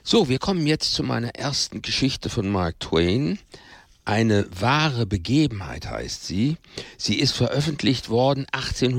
So, wir kommen jetzt zu meiner ersten Geschichte von Mark Twain. Eine wahre Begebenheit heißt sie. Sie ist veröffentlicht worden